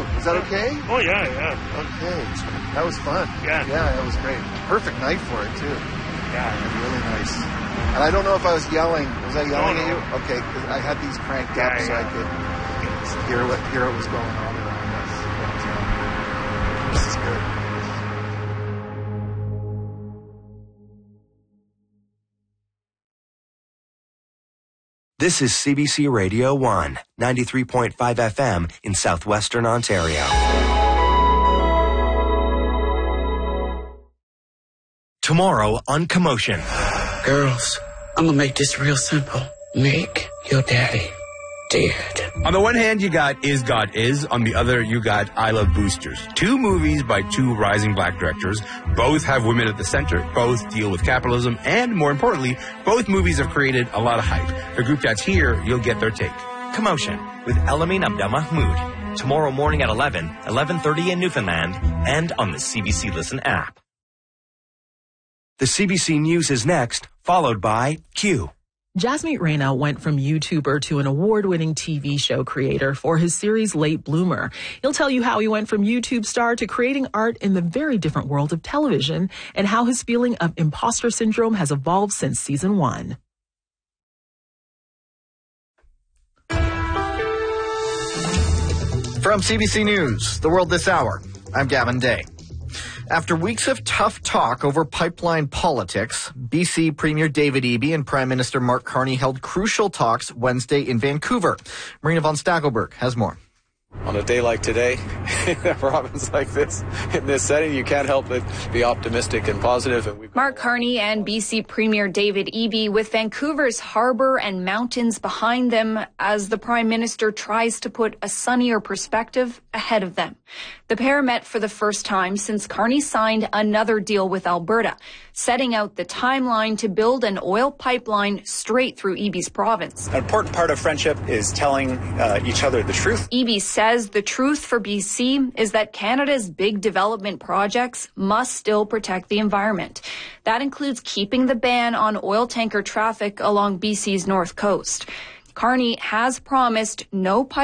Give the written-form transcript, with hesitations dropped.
Is that okay? Oh, yeah. Okay. That was fun. Yeah. Yeah, that was great. Perfect night for it, too. Yeah. Really nice. And I don't know if I was yelling. Was I yelling at you? No. Okay, because I had these cranked up so I could hear what was going on around us. But, this is good. This is CBC Radio 1, 93.5 FM in southwestern Ontario. Tomorrow on Commotion. Girls, I'm gonna make this real simple. Make your daddy dead. On the one hand, you got Is God Is. On the other, you got I Love Boosters. Two movies by two rising black directors. Both have women at the center. Both deal with capitalism. And more importantly, both movies have created a lot of hype. The group that's here, you'll get their take. Commotion with Elamin Abdelmahmoud. Tomorrow morning at 11:30 in Newfoundland, and on the CBC Listen app. The CBC News is next, followed by Q. Jasmeet Rana went from YouTuber to an award-winning TV show creator for his series Late Bloomer. He'll tell you how he went from YouTube star to creating art in the very different world of television and how his feeling of imposter syndrome has evolved since season 1. From CBC News, The World This Hour, I'm Gavin Day. After weeks of tough talk over pipeline politics, BC Premier David Eby and Prime Minister Mark Carney held crucial talks Wednesday in Vancouver. Marina von Stackelberg has more. On a day like today, in a province like this, in this setting, you can't help but be optimistic and positive. And Mark Carney and BC Premier David Eby with Vancouver's harbour and mountains behind them as the Prime Minister tries to put a sunnier perspective ahead of them. The pair met for the first time since Carney signed another deal with Alberta, setting out the timeline to build an oil pipeline straight through Eby's province. An important part of friendship is telling each other the truth. Eby says the truth for BC is that Canada's big development projects must still protect the environment. That includes keeping the ban on oil tanker traffic along BC's north coast. Carney has promised no pipeline